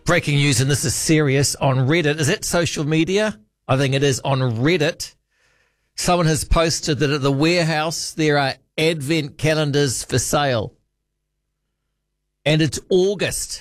Breaking news, and this is serious, on Reddit. Is it social media? I think it is on Reddit. Someone has posted that at the warehouse there are advent calendars for sale. And it's August.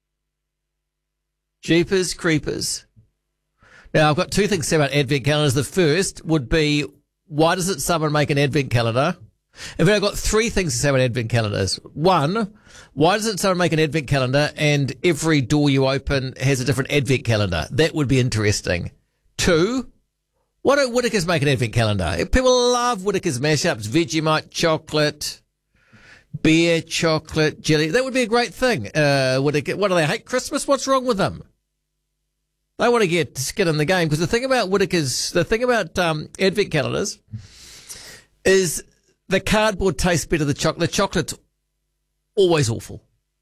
Jeepers creepers. Now, I've got two things to say about advent calendars. The first would be, why doesn't someone make an advent calendar? In fact, I've got three things to say about advent calendars. One, why doesn't someone make an advent calendar and every door you open has a different advent calendar? That would be interesting. Two, why don't Whittaker's make an advent calendar? People love Whittaker's mashups, Vegemite chocolate, beer chocolate, jelly. That would be a great thing. Whittaker, what do they hate Christmas? What's wrong with them? They want to get skin in the game, because the thing about advent calendars is the cardboard tastes better than the chocolate. The chocolate's always awful.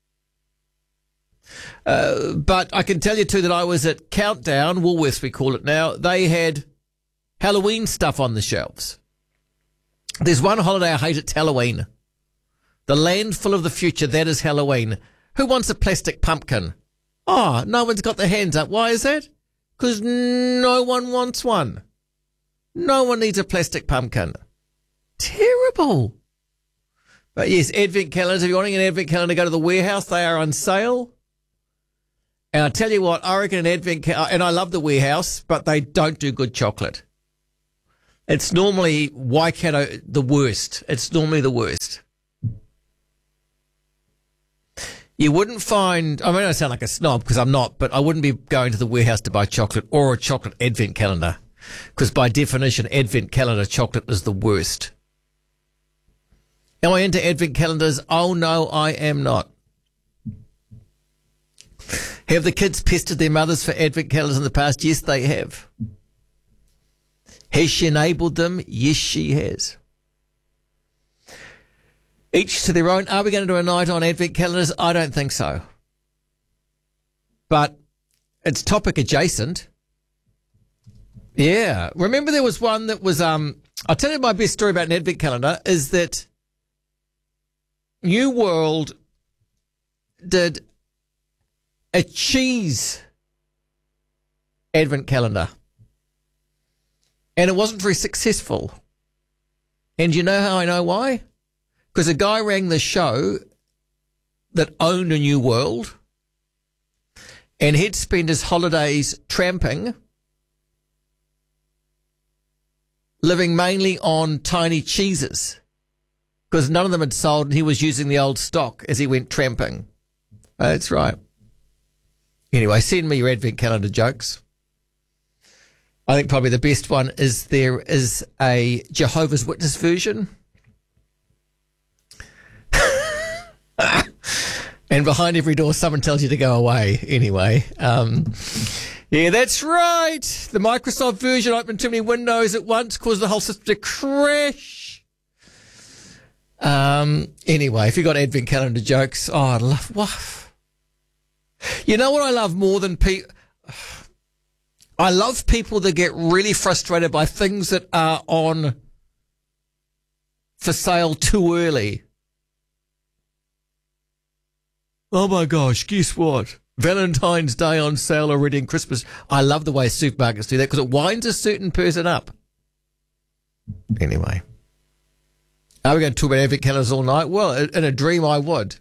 But I can tell you too that I was at Countdown, Woolworths we call it now. They had Halloween stuff on the shelves. There's one holiday I hate, it's Halloween. The land full of the future, that is Halloween. Who wants a plastic pumpkin? Oh, no one's got their hands up. Why is that? Because no one wants one. No one needs a plastic pumpkin. Terrible. But yes, advent calendars. If you're wanting an advent calendar, go to the warehouse. They are on sale. And I tell you what, I reckon an advent calendar, and I love the warehouse, but they don't do good chocolate. It's normally Waikato the worst. It's normally the worst. You wouldn't find, I mean, I sound like a snob because I'm not, but I wouldn't be going to the warehouse to buy chocolate or a chocolate advent calendar, because by definition, advent calendar chocolate is the worst. Am I into advent calendars? Oh, no, I am not. Have the kids pestered their mothers for advent calendars in the past? Yes, they have. Has she enabled them? Yes, she has. Each to their own. Are we going to do a night on advent calendars? I don't think so. But it's topic adjacent. Yeah. Remember there was one that was, I'll tell you my best story about an advent calendar is that New World did a cheese advent calendar. And it wasn't very successful. And you know how I know why? Because a guy rang the show that owned a New World, and he'd spent his holidays tramping, living mainly on tiny cheeses, because none of them had sold, and he was using the old stock as he went tramping. That's right. Anyway, send me your advent calendar jokes. I think probably the best one is there is a Jehovah's Witness version. And behind every door, someone tells you to go away. Anyway, yeah, that's right. The Microsoft version opened too many windows at once, caused the whole system to crash. Anyway, if you got advent calendar jokes, oh, I love what? You know what I love more than people? I love people that get really frustrated by things that are on for sale too early. Oh my gosh, guess what? Valentine's Day on sale already and Christmas. I love the way supermarkets do that because it winds a certain person up. Anyway. Are we going to talk about advent calendars all night? Well, in a dream I would.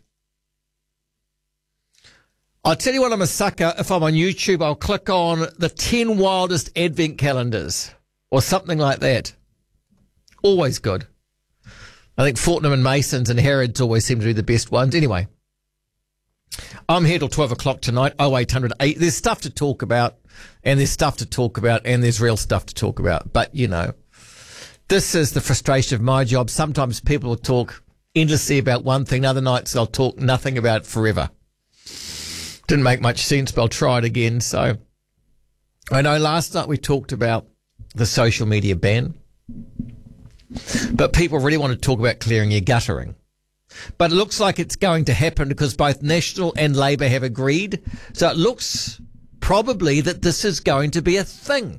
I'll tell you what, I'm a sucker. If I'm on YouTube, I'll click on the 10 wildest advent calendars or something like that. Always good. I think Fortnum and Masons and Harrods always seem to do the best ones. Anyway. I'm here till 12 o'clock tonight, 0800 8. There's stuff to talk about, and there's stuff to talk about, and there's real stuff to talk about. But, you know, this is the frustration of my job. Sometimes people will talk endlessly about one thing. Other nights they'll talk nothing about it forever. Didn't make much sense, but I'll try it again. So I know last night we talked about the social media ban, but people really want to talk about clearing your guttering. But it looks like it's going to happen because both National and Labor have agreed. So it looks probably that this is going to be a thing.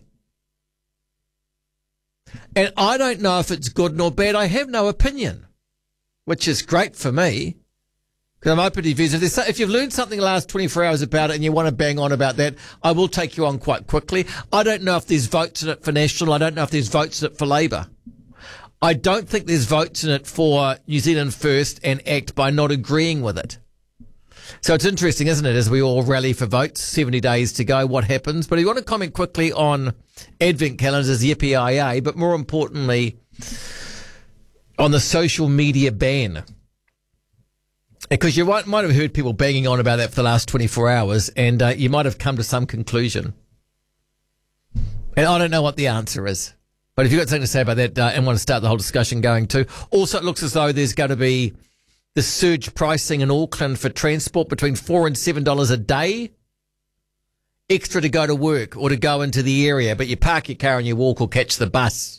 And I don't know if it's good nor bad. I have no opinion, which is great for me Because I'm open to your views. If you've learned something the last 24 hours about it and you want to bang on about that, I will take you on quite quickly. I don't know if there's votes in it for National. I don't know if there's votes in it for Labour. I don't think there's votes in it for New Zealand First and ACT by not agreeing with it. So it's interesting, isn't it, as we all rally for votes, 70 days to go, what happens? But if you want to comment quickly on Advent calendars, Yippee-IA, but more importantly, on the social media ban. Because you might have heard people banging on about that for the last 24 hours, and you might have come to some conclusion. And I don't know what the answer is. But if you've got something to say about that and want to start the whole discussion going too. Also, it looks as though there's going to be the surge pricing in Auckland for transport between $4 and $7 a day. Extra to go to work or to go into the area, but you park your car and you walk or catch the bus.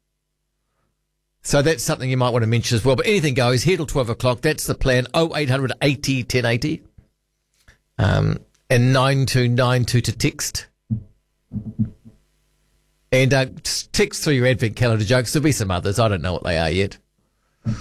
So that's something you might want to mention as well. But anything goes, here till 12 o'clock. That's the plan. 0800 80 1080. And 9292 to text. And text through your Advent calendar jokes. There'll be some others. I don't know what they are yet.